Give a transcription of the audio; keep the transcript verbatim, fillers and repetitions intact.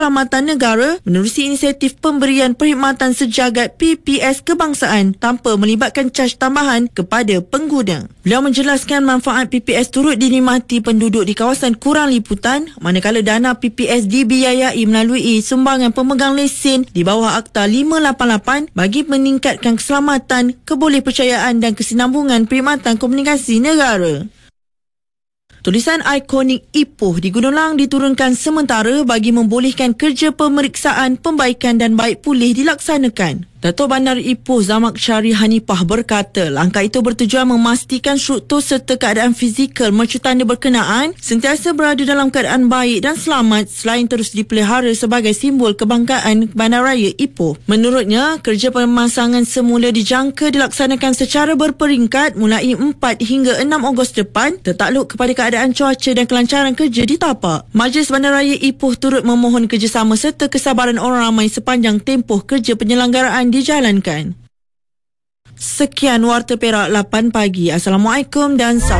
Keselamatan Negara menerusi inisiatif pemberian perkhidmatan sejagat P P S kebangsaan tanpa melibatkan caj tambahan kepada pengguna. Beliau menjelaskan manfaat P P S turut dinikmati penduduk di kawasan kurang liputan manakala dana P P S dibiayai melalui sumbangan pemegang lesen di bawah Akta lima lapan lapan bagi meningkatkan keselamatan, kebolehpercayaan dan kesinambungan perkhidmatan komunikasi negara. Tulisan ikonik Ipoh di Gunung Lang diturunkan sementara bagi membolehkan kerja pemeriksaan, pembaikan dan baik pulih dilaksanakan. Datuk Bandar Ipoh Zamaksyari Hanifah berkata, langkah itu bertujuan memastikan struktur serta keadaan fizikal mercutanda berkenaan sentiasa berada dalam keadaan baik dan selamat selain terus dipelihara sebagai simbol kebanggaan Bandaraya Ipoh. Menurutnya, kerja pemasangan semula dijangka dilaksanakan secara berperingkat mulai empat hingga enam Ogos depan tertakluk kepada keadaan cuaca dan kelancaran kerja di tapak. Majlis Bandaraya Ipoh turut memohon kerjasama serta kesabaran orang ramai sepanjang tempoh kerja penyelenggaraan dijalankan. Sekian Warta Perak lapan pagi. Assalamualaikum dan salam.